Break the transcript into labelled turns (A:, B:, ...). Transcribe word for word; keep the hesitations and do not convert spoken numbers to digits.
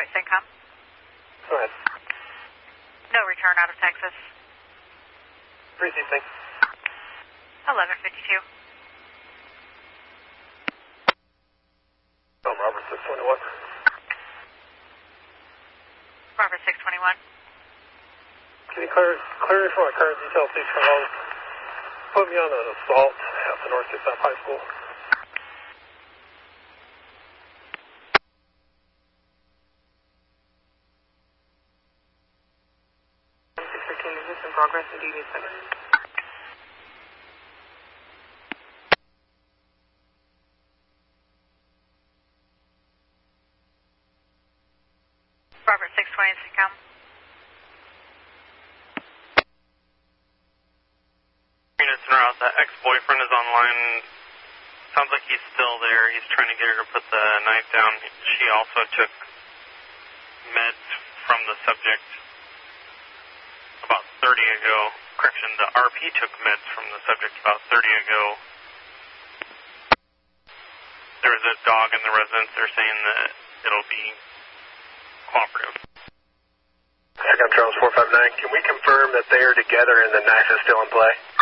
A: Detroit Syncom.
B: Go ahead.
A: No return out of Texas.
B: Received, thanks.
A: eleven fifty-two.
B: Oh, Robert six twenty-one.
A: Robert six twenty-one.
B: Can you clear, clear me for my current detail, please, for all? Put me on an assault at the North South High School.
C: six fifteen, is this in progress? And do you need a second?
A: Robert six twenty Syncom.
D: Units in route, the ex-boyfriend is online. Sounds like he's still there. He's trying to get her to put the knife down. She also took meds from the subject about thirty ago. Correction, the R P took meds from the subject about thirty ago. There was a dog in the residence. They're saying that it'll be cooperative.
B: Second Charles four five nine, can we confirm that they are together and the knife is still in play?